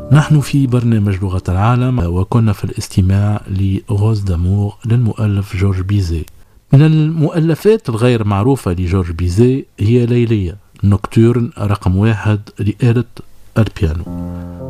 نحن في برنامج لغة العالم، وكنا في الاستماع لغوز دامور للمؤلف جورج بيزي. من المؤلفات الغير معروفة لجورج بيزي هي ليلية نوكتورن رقم 1 لآلة البيانو.